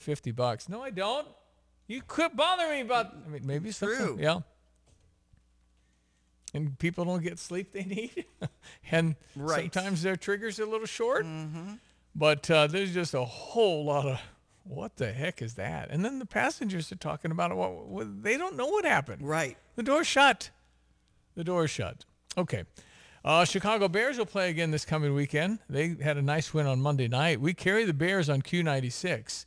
$50. No, I don't. You quit bothering me about. I mean, maybe True. something. Yeah. And people don't get sleep they need, and Right. sometimes their triggers are a little short. Mm-hmm. But there's just a whole lot of what the heck is that? And then the passengers are talking about it. What they don't know what happened. Right. The door's shut. The door's shut. Okay. Chicago Bears will play again this coming weekend. They had a nice win on Monday night. We carry the Bears on Q96.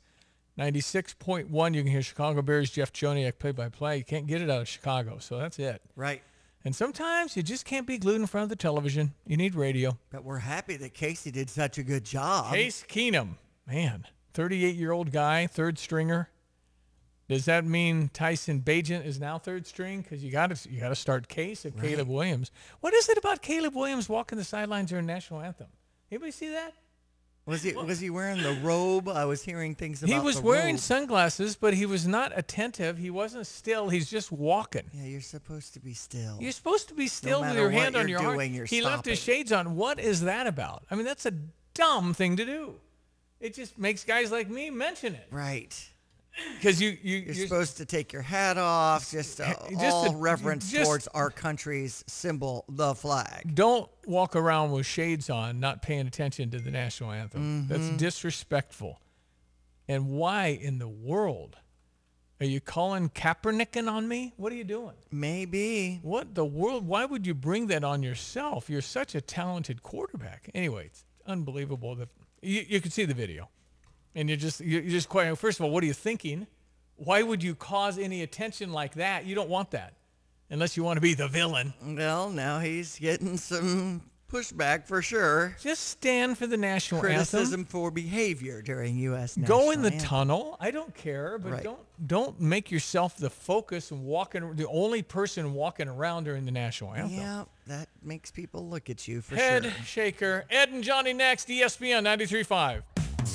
96.1, you can hear Chicago Bears, Jeff Joniak play-by-play. You can't get it out of Chicago, so that's it. Right. And sometimes you just can't be glued in front of the television. You need radio. But we're happy that Casey did such a good job. Case Keenum, man, 38-year-old guy, third stringer. Does that mean Tyson Bagent is now third string? Because you got to start Case and Caleb Williams. What is it about Caleb Williams walking the sidelines during national anthem? Anybody see that? Was he wearing the robe? I was hearing things about He was the wearing robe. sunglasses, but he was not attentive. He wasn't still. He's just walking. Yeah, you're supposed to be still. You're supposed to be still with matter your what hand on you're your doing, heart. you're He left his stopping. shades on. What is that about? I mean, that's a dumb thing to do. It just makes guys like me mention it. Right. Because You're supposed to take your hat off, all reverence towards our country's symbol, the flag. don't walk around with shades on, not paying attention to the national anthem. That's disrespectful. And why in the world are you calling Kaepernicking on me? What are you doing? Maybe. What the world? Why would you bring that on yourself? You're such a talented quarterback. Anyway, it's unbelievable that you can see the video, and you're just quite. First of all, what are you thinking? Why would you cause any attention like that? You don't want that, unless you want to be the villain. Well, now he's getting some pushback for sure. Just stand for the national Criticism anthem. for behavior during U.S. national Go in the anthem. tunnel. I don't care, but Right. don't make yourself the focus and the only person walking around during the national anthem. Yeah, that makes people look at you for Head sure. shaker. Ed and Johnny next. ESPN 93.5.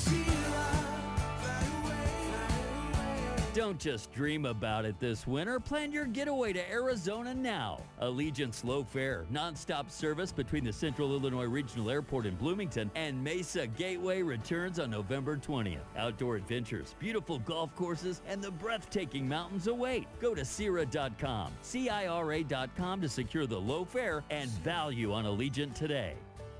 Don't just dream about it this winter. Plan your getaway to Arizona now. Allegiant Slow Fare, nonstop service between the Central Illinois Regional Airport in Bloomington and Mesa Gateway returns on November 20th. Outdoor adventures, beautiful golf courses, and the breathtaking mountains await. Go to Cira.com, CIRA.com to secure the low fare and value on Allegiant today.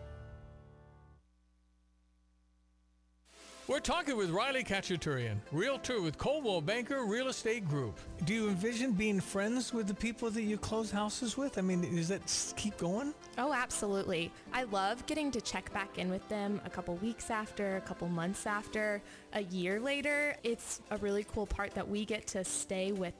We're talking with Riley Kachaturian, realtor with Coldwell Banker Real Estate Group. Do you envision being friends with the people that you close houses with? I mean, does that keep going? Oh, absolutely. I love getting to check back in with them a couple weeks after, a couple months after, a year later. It's a really cool part that we get to stay with